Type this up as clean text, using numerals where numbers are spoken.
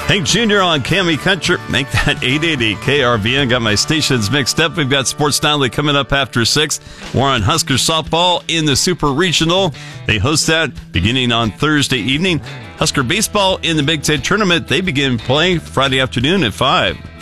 Hank Jr. on Cami Country. Make that 880 KRVN. Got my stations mixed up. We've got Sports Nightly coming up after 6. More on Husker softball in the Super Regional. They host that beginning on Thursday evening. Husker baseball in the Big Ten Tournament. They begin play Friday afternoon at 5.